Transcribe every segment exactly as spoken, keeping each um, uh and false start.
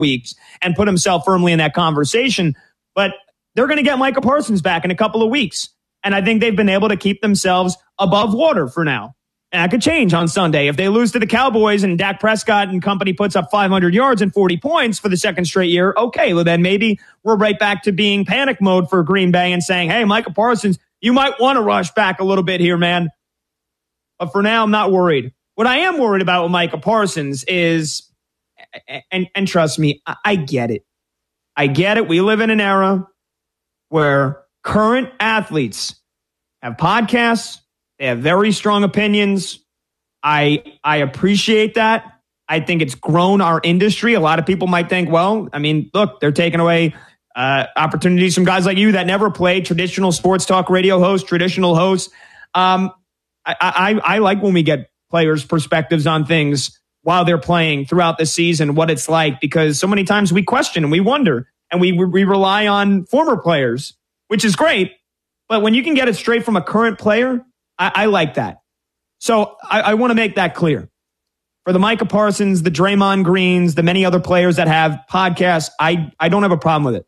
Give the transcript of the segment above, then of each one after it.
weeks and put himself firmly in that conversation. But they're going to get Micah Parsons back in a couple of weeks. And I think they've been able to keep themselves above water for now. And that could change on Sunday. If they lose to the Cowboys and Dak Prescott and company puts up five hundred yards and forty points for the second straight year, okay, well then maybe we're right back to being panic mode for Green Bay and saying, hey, Micah Parsons, you might want to rush back a little bit here, man. But for now, I'm not worried. What I am worried about with Micah Parsons is, and, and trust me, I, I get it. I get it. We live in an era where current athletes have podcasts. They have very strong opinions. I I appreciate that. I think it's grown our industry. A lot of people might think, well, I mean, look, they're taking away uh, opportunities from guys like you that never played, traditional sports talk radio hosts, traditional hosts. Um, I, I, I like when we get players' perspectives on things while they're playing throughout the season, what it's like, because so many times we question and we wonder, and we we rely on former players, which is great. But when you can get it straight from a current player, I, I like that. So I, I want to make that clear. For the Micah Parsons, the Draymond Greens, the many other players that have podcasts, I, I don't have a problem with it.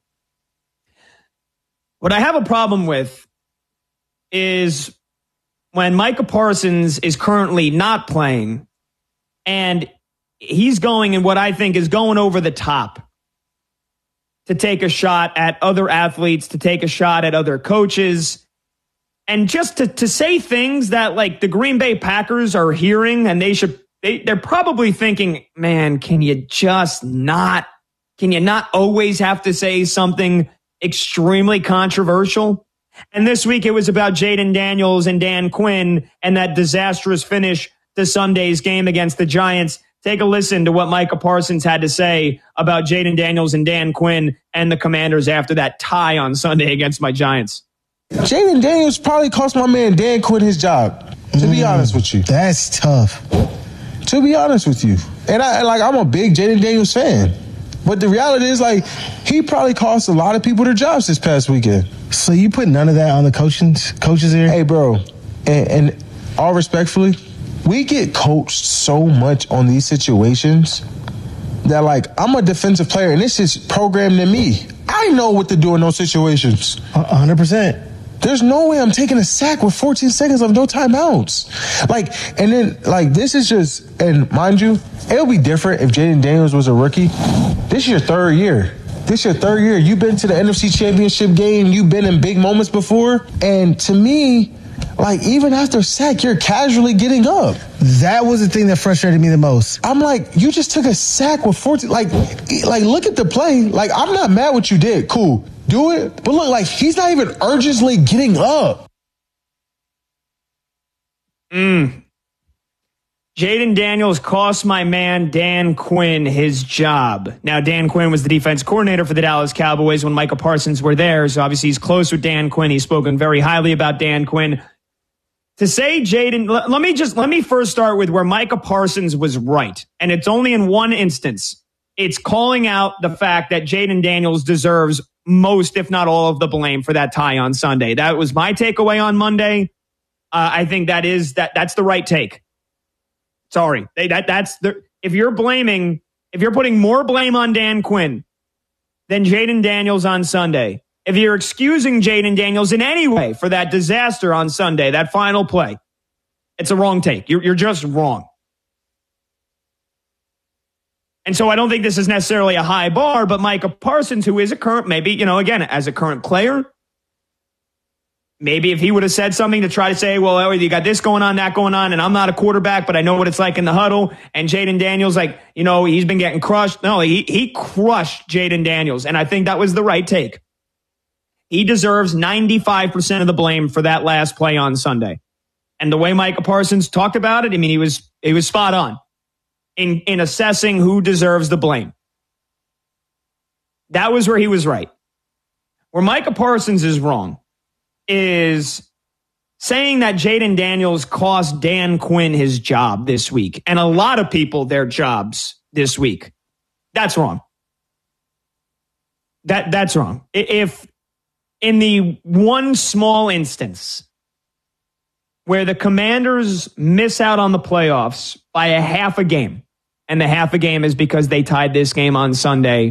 What I have a problem with is when Micah Parsons is currently not playing and he's going in what I think is going over the top to take a shot at other athletes, to take a shot at other coaches, and just to, to say things that like the Green Bay Packers are hearing and they should, they, they're probably thinking, man, can you just not, can you not always have to say something extremely controversial? And this week it was about Jayden Daniels and Dan Quinn and that disastrous finish to Sunday's game against the Giants. Take a listen to what Micah Parsons had to say about Jayden Daniels and Dan Quinn and the Commanders after that tie on Sunday against my Giants. Jayden Daniels probably cost my man Dan Quinn his job, to mm, be honest with you. That's tough. To be honest with you. And I like I'm a big Jayden Daniels fan. But the reality is, like, he probably cost a lot of people their jobs this past weekend. So you put none of that on the coaching coaches here? Hey, bro, and, and all respectfully, we get coached so much on these situations that, like, I'm a defensive player, and this is programmed in me. I know what to do in those situations. one hundred percent. There's no way I'm taking a sack with fourteen seconds of no timeouts. Like, and then, like, this is just, and mind you, it'll be different if Jayden Daniels was a rookie. This is your third year. This is your third year. You've been to the N F C Championship game. You've been in big moments before. And to me, like, even after sack, you're casually getting up. That was the thing that frustrated me the most. I'm like, you just took a sack with fourteen. Like, like look at the play. Like, I'm not mad what you did. Cool. Do it. But look, like, he's not even urgently getting up. Mm. Jayden Daniels cost my man Dan Quinn his job. Now, Dan Quinn was the defense coordinator for the Dallas Cowboys when Micah Parsons were there, so obviously he's close with Dan Quinn. He's spoken very highly about Dan Quinn. To say Jayden, let, let me just, let me first start with where Micah Parsons was right, and it's only in one instance. It's calling out the fact that Jayden Daniels deserves most, if not all, of the blame for that tie on Sunday. That was my takeaway on Monday. Uh, I think that is, that that's the right take. Sorry, they, that that's the. If you're blaming, if you're putting more blame on Dan Quinn than Jayden Daniels on Sunday, if you're excusing Jayden Daniels in any way for that disaster on Sunday, that final play, it's a wrong take. You're you're just wrong. And so I don't think this is necessarily a high bar, but Micah Parsons, who is a current, maybe, you know, again, as a current player, maybe if he would have said something to try to say, well, you got this going on, that going on, and I'm not a quarterback, but I know what it's like in the huddle. And Jayden Daniels, like, you know, he's been getting crushed. No, he, he crushed Jayden Daniels. And I think that was the right take. He deserves ninety-five percent of the blame for that last play on Sunday. And the way Micah Parsons talked about it, I mean, he was, he was spot on in, in assessing who deserves the blame. That was where he was right. Where Micah Parsons is wrong is saying that Jayden Daniels cost Dan Quinn his job this week and a lot of people their jobs this week. That's wrong. That that's wrong. If in the one small instance where the Commanders miss out on the playoffs by a half a game, and the half a game is because they tied this game on Sunday.